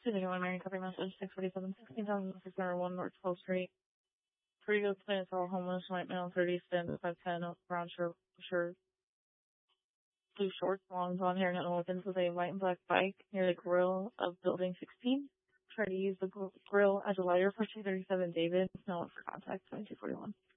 281 Marion Copy Message 647 16,601 North 12th Street. Pretty good plan. It's all homeless. White male 30 spin 510 brown shirt, blue shorts, long blonde hair, and weapons with a white and black bike near the grill of building 16. Try to use the grill as a lighter for 237 David. No one for contact 2241.